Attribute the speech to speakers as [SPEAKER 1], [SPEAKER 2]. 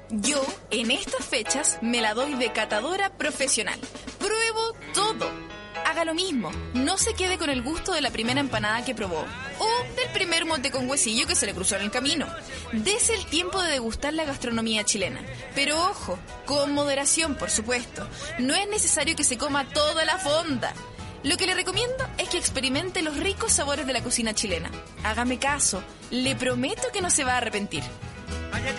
[SPEAKER 1] Yo, en estas fechas, me la doy de catadora profesional. Pruebo todo. Haga lo mismo. No se quede con el gusto de la primera empanada que probó o del primer mote con huesillo que se le cruzó en el camino. Dese el tiempo de degustar la gastronomía chilena. Pero ojo, con moderación, por supuesto. No es necesario que se coma toda la fonda. Lo que le recomiendo es que experimente los ricos sabores de la cocina chilena. Hágame caso, le prometo que no se va a arrepentir.